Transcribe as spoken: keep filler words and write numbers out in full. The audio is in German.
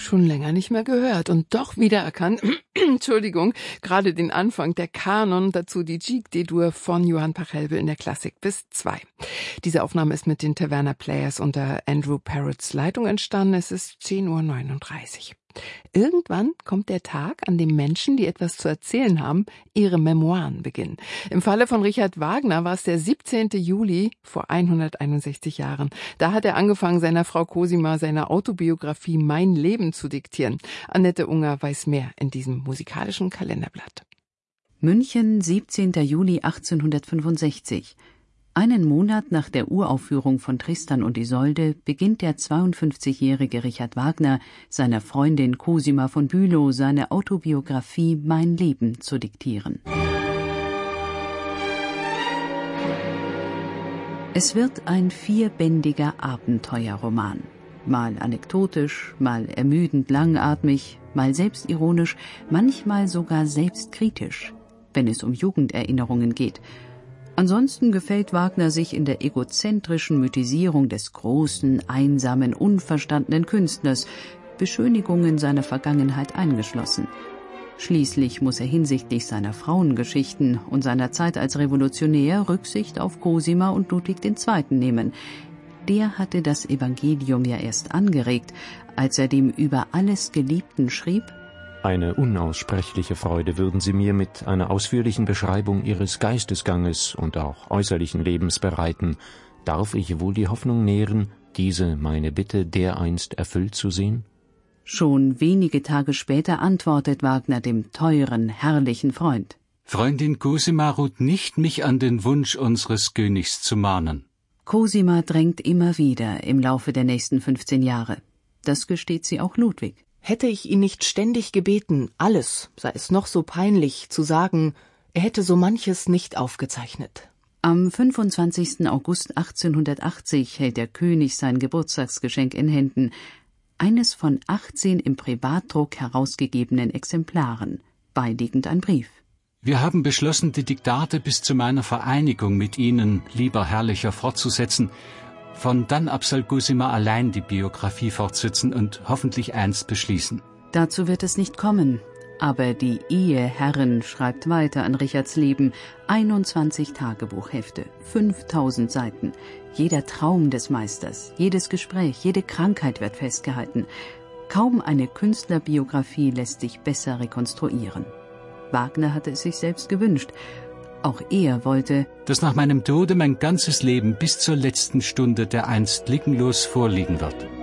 Schon länger nicht mehr gehört und doch wiedererkannt, Entschuldigung, gerade den Anfang, der Kanon, dazu die Gigue D-Dur von Johann Pachelbel in der Klassik bis zwei. Diese Aufnahme ist mit den Taverna Players unter Andrew Parrots Leitung entstanden. Es ist zehn Uhr neununddreißig. Irgendwann kommt der Tag, an dem Menschen, die etwas zu erzählen haben, ihre Memoiren beginnen. Im Falle von Richard Wagner war es der siebzehnten Juli vor hunderteinundsechzig Jahren. Da hat er angefangen, seiner Frau Cosima seine Autobiografie Mein Leben zu diktieren. Annette Unger weiß mehr in diesem musikalischen Kalenderblatt. München, siebzehnten Juli achtzehnhundertfünfundsechzig. Einen Monat nach der Uraufführung von Tristan und Isolde beginnt der zweiundfünfzigjährige Richard Wagner, seiner Freundin Cosima von Bülow seine Autobiografie Mein Leben zu diktieren. Es wird ein vierbändiger Abenteuerroman. Mal anekdotisch, mal ermüdend langatmig, mal selbstironisch, manchmal sogar selbstkritisch, wenn es um Jugenderinnerungen geht. Ansonsten gefällt Wagner sich in der egozentrischen Mythisierung des großen, einsamen, unverstandenen Künstlers, Beschönigungen seiner Vergangenheit eingeschlossen. Schließlich muss er hinsichtlich seiner Frauengeschichten und seiner Zeit als Revolutionär Rücksicht auf Cosima und Ludwig der Zweite nehmen. Der hatte das Evangelium ja erst angeregt, als er dem über alles Geliebten schrieb: Eine unaussprechliche Freude würden Sie mir mit einer ausführlichen Beschreibung Ihres Geistesganges und auch äußerlichen Lebens bereiten. Darf ich wohl die Hoffnung nähren, diese meine Bitte dereinst erfüllt zu sehen? Schon wenige Tage später antwortet Wagner dem teuren, herrlichen Freund: Freundin Cosima ruht nicht, mich an den Wunsch unseres Königs zu mahnen. Cosima drängt immer wieder im Laufe der nächsten fünfzehn Jahre. Das gesteht sie auch Ludwig. Hätte ich ihn nicht ständig gebeten, alles, sei es noch so peinlich, zu sagen, er hätte so manches nicht aufgezeichnet. Am fünfundzwanzigsten August achtzehnhundertachtzig hält der König sein Geburtstagsgeschenk in Händen, eines von achtzehn im Privatdruck herausgegebenen Exemplaren, beiliegend ein Brief. Wir haben beschlossen, die Diktate bis zu meiner Vereinigung mit Ihnen, lieber Herrlicher, fortzusetzen. Von dann ab soll Cosima allein die Biografie fortsetzen und hoffentlich einst beschließen. Dazu wird es nicht kommen. Aber die Eheherrin schreibt weiter an Richards Leben. einundzwanzig Tagebuchhefte, fünftausend Seiten. Jeder Traum des Meisters, jedes Gespräch, jede Krankheit wird festgehalten. Kaum eine Künstlerbiografie lässt sich besser rekonstruieren. Wagner hatte es sich selbst gewünscht. Auch er wollte, dass nach meinem Tode mein ganzes Leben bis zur letzten Stunde dereinst lückenlos vorliegen wird.